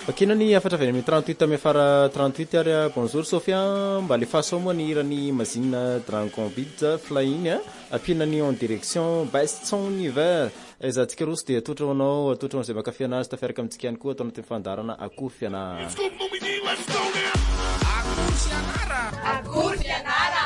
Makinany afatra avy amin'ny 38 amy afara 38 ary bonjour Sofia mba le faso moa ny irany machine Dragon Beat flying apinany en direction best son univers za tsika rosy dia atotranao zay makafy anazy tafiaraka amitsika ihany koa atao anaty fandarana akory fianara akory fianara